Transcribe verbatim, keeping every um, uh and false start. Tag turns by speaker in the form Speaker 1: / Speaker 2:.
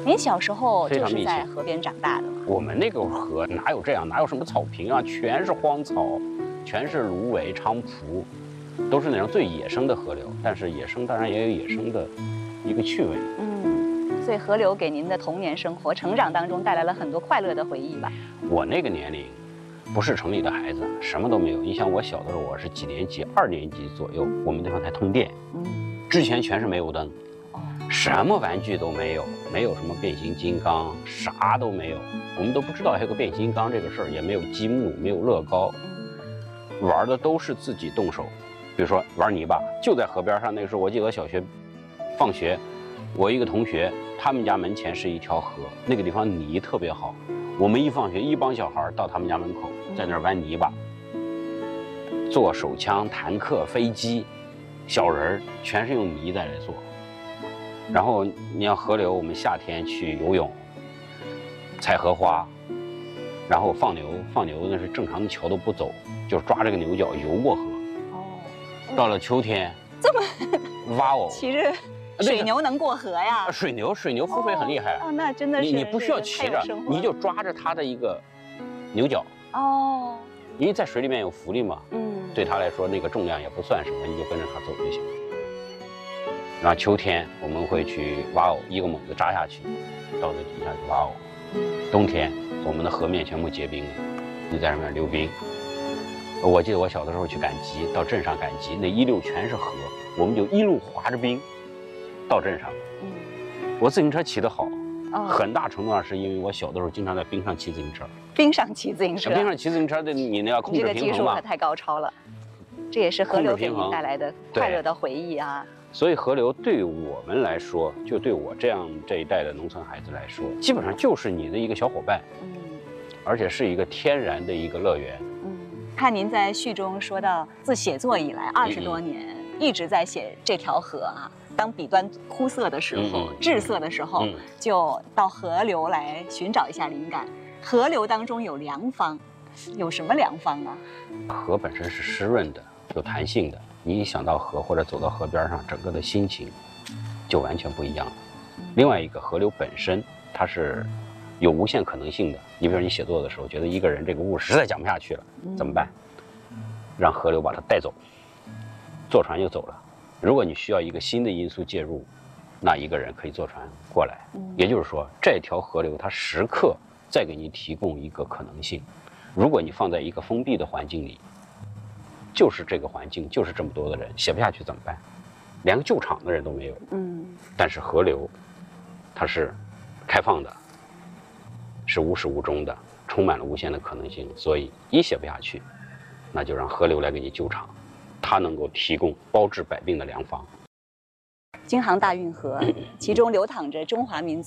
Speaker 1: 您小时候就是
Speaker 2: 非常密切
Speaker 1: 在河边长大的吗？
Speaker 2: 我们那个河哪有这样，哪有什么草坪啊，全是荒草，全是芦苇、菖蒲，都是那种最野生的河流。但是野生当然也有野生的一个趣味。
Speaker 1: 嗯，所以河流给您的童年生活、成长当中带来了很多快乐的回忆吧？
Speaker 2: 我那个年龄，不是城里的孩子，什么都没有。你想我小的时候，我是几年级？二年级左右，我们地方才通电，
Speaker 1: 嗯，
Speaker 2: 之前全是煤油灯，
Speaker 1: 哦，
Speaker 2: 什么玩具都没有，没有什么变形金刚，啥都没有，我们都不知道还有个变形金刚这个事儿，也没有积木，没有乐高，玩的都是自己动手。比如说玩泥巴，就在河边上。那个时候我记得小学放学，我一个同学他们家门前是一条河，那个地方泥特别好，我们一放学一帮小孩到他们家门口，在那儿玩泥巴，做手枪、坦克、飞机、小人儿，全是用泥在来做。然后你要河流，我们夏天去游泳、采荷花，然后放牛。放牛那是正常的桥都不走，就是抓这个牛角游过河。哦，到了秋天，
Speaker 1: 这么
Speaker 2: 挖藕，
Speaker 1: 骑着水牛能过河呀？
Speaker 2: 水牛，水牛浮水很厉害
Speaker 1: 哦，那真的是
Speaker 2: 你你不需要骑着，你就抓着它的一个牛角。
Speaker 1: 哦，
Speaker 2: 因为在水里面有浮力嘛，
Speaker 1: 嗯，
Speaker 2: 对它来说那个重量也不算什么，你就跟着它走就行。然后秋天我们会去挖藕，一个猛子扎下去，到这底下去挖藕。冬天我们的河面全部结冰了，你在上面溜冰。我记得我小的时候去赶集，到镇上赶集，那一溜全是河，我们就一路滑着冰到镇上。嗯，我自行车骑得好，哦，很大程度上是因为我小的时候经常在冰上骑自行车。
Speaker 1: 冰上骑自行车，
Speaker 2: 冰上骑自行车的你那要控制平衡嘛。
Speaker 1: 这个技术可太高超了，这也是河流给您带来的快乐的回忆啊。
Speaker 2: 所以河流对我们来说，就对我这样这一代的农村孩子来说，基本上就是你的一个小伙伴，嗯，而且是一个天然的一个乐园。
Speaker 1: 嗯，看您在序中说到，自写作以来二十多年，嗯，一直在写这条河啊。当笔端枯涩的时候，嗯，滞涩的时候，嗯，就到河流来寻找一下灵感。河流当中有良方，有什么良方啊？
Speaker 2: 河本身是湿润的，有弹性的。你一想到河或者走到河边上，整个的心情就完全不一样了。另外一个，河流本身它是有无限可能性的。你比如你写作的时候，觉得一个人这个故事实在讲不下去了，怎么办？让河流把它带走，坐船就走了。如果你需要一个新的因素介入，那一个人可以坐船过来。也就是说，这条河流它时刻在给你提供一个可能性。如果你放在一个封闭的环境里，就是这个环境，就是这么多的人，写不下去怎么办？连个救场的人都没有。嗯。但是河流，它是开放的，是无始无终的，充满了无限的可能性。所以一写不下去，那就让河流来给你救场，它能够提供包治百病的良方。
Speaker 1: 京杭大运河，其中流淌着中华民族